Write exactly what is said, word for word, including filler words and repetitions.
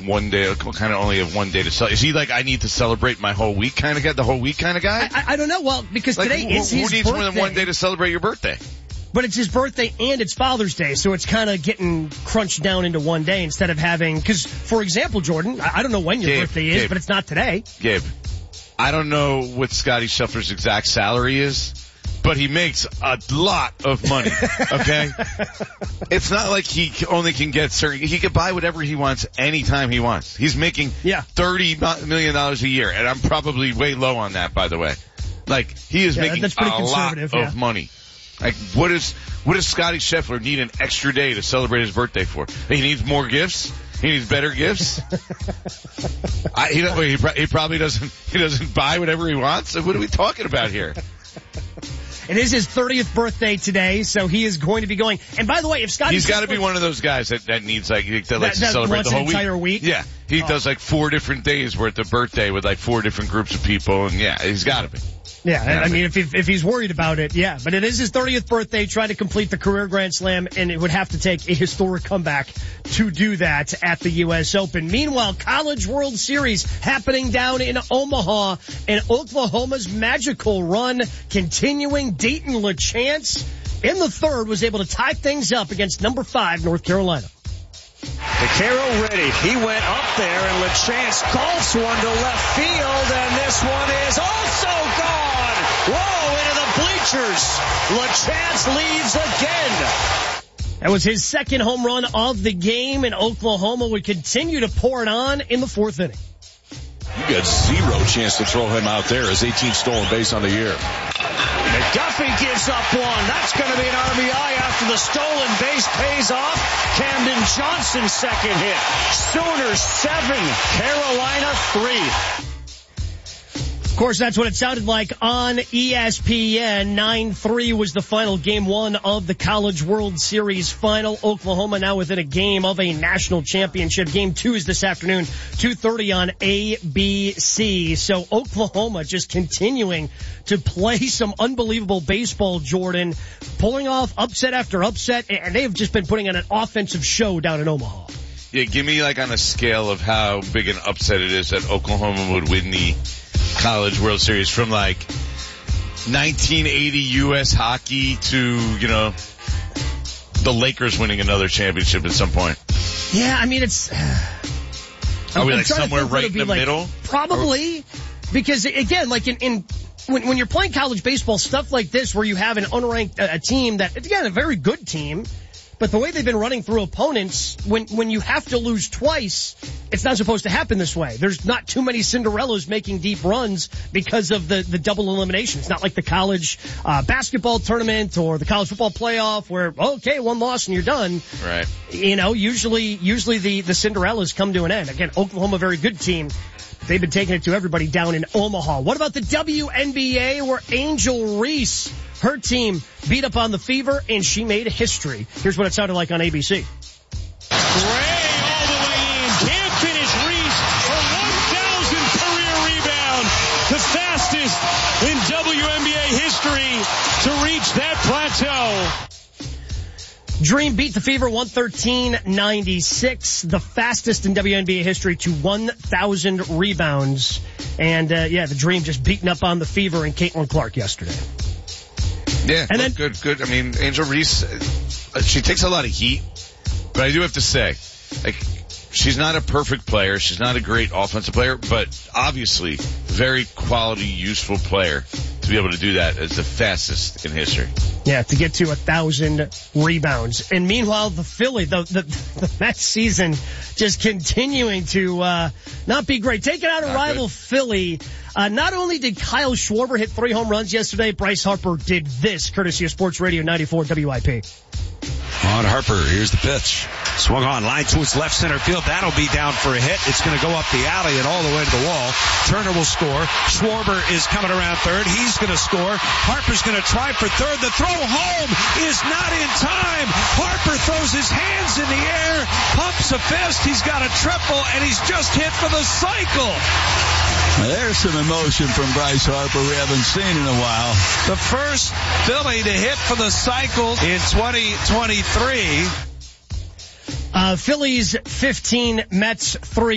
one day, kind of only have one day to celebrate? Is he like, I need to celebrate my whole week kind of guy, the whole week kind of guy? I, I don't know. Well, because like, today who, is his Who needs birthday. more than one day to celebrate your birthday? But it's his birthday and it's Father's Day, so it's kind of getting crunched down into one day instead of having, because, for example, Jordan, I, I don't know when your Gabe, birthday is, Gabe, but it's not today. Gabe, I don't know what Scotty Scheffler's exact salary is, but he makes a lot of money, okay? It's not like he only can get certain, he can buy whatever he wants anytime he wants. He's making yeah. thirty million dollars a year, and I'm probably way low on that, by the way. Like, he is yeah, making that's pretty a lot yeah. of money. Like, what is, what does Scotty Scheffler need an extra day to celebrate his birthday for? He needs more gifts? He needs better gifts? I, he, he, he probably doesn't, he doesn't buy whatever he wants? What are we talking about here? It is his thirtieth birthday today, so he is going to be going. And by the way, if Scotty He's got to be one of those guys that, that needs like, that likes that, to celebrate the whole an entire week. week. Yeah. He oh. does like four different days worth of birthday with like four different groups of people, and yeah, he's got to be. Yeah, I mean, if, if if he's worried about it, yeah. But it is his thirtieth birthday, trying to complete the career Grand Slam, and it would have to take a historic comeback to do that at the U S Open. Meanwhile, College World Series happening down in Omaha, and Oklahoma's magical run continuing. Dayton LaChance in the third was able to tie things up against number five, North Carolina. Vaquero ready. He went up there, and LaChance golfs one to left field, and this one is also gone. Whoa, into the bleachers. LaChance leaves again. That was his second home run of the game, and Oklahoma would continue to pour it on in the fourth inning. You got zero chance to throw him out there. His eighteenth stolen base on the year. McDuffie gives up one. That's going to be an R B I after the stolen base pays off. Camden Johnson's second hit. Sooners seven, Carolina three. Of course, that's what it sounded like on E S P N. nine three was the final game one of the College World Series final. Oklahoma now within a game of a national championship. Game two is this afternoon, two thirty on A B C. So Oklahoma just continuing to play some unbelievable baseball, Jordan, pulling off upset after upset, and they have just been putting on an offensive show down in Omaha. Yeah, give me like on a scale of how big an upset it is that Oklahoma would win the College World Series, from like nineteen eighty U S hockey to, you know, the Lakers winning another championship at some point. Yeah, I mean, it's... Are we like somewhere right in the like, middle? Probably, because again, like in, in when, when you're playing college baseball, stuff like this where you have an unranked a, a team that, again, a very good team, but the way they've been running through opponents, when, when you have to lose twice, it's not supposed to happen this way. There's not too many Cinderellas making deep runs because of the, the double elimination. It's not like the college uh, basketball tournament or the college football playoff where, okay, one loss and you're done. Right. You know, usually, usually the, the Cinderellas come to an end. Again, Oklahoma, a very good team. They've been taking it to everybody down in Omaha. What about the W N B A where Angel Reese, her team, beat up on the Fever, and she made history? Here's what it sounded like on A B C. Gray all the way in. Can't finish Reese for one thousand career rebound. The fastest in W N B A history to reach that plateau. Dream beat the Fever one thirteen ninety-six, the fastest in W N B A history to one thousand rebounds. And, uh, yeah, the Dream just beating up on the Fever and Caitlin Clark yesterday. Yeah, and then, good, good. I mean, Angel Reese, uh, she takes a lot of heat, but I do have to say, like, she's not a perfect player. She's not a great offensive player, but obviously very quality, useful player to be able to do that as the fastest in history. Yeah, to get to a thousand rebounds. And meanwhile, the Philly, the, the, the Mets season just continuing to, uh, not be great. Taking out a not rival good. Philly. Uh, not only did Kyle Schwarber hit three home runs yesterday, Bryce Harper did this, courtesy of Sports Radio ninety-four W I P. On Harper, here's the pitch. Swung on, line towards left center field. That'll be down for a hit. It's going to go up the alley and all the way to the wall. Turner will score. Schwarber is coming around third. He's going to score. Harper's going to try for third. The throw home is not in time. Harper throws his hands in the air, pumps a fist. He's got a triple, and he's just hit for the cycle. There's some emotion from Bryce Harper we haven't seen in a while. The first Philly to hit for the cycle in twenty twenty-three. Uh, Phillies fifteen, Mets three.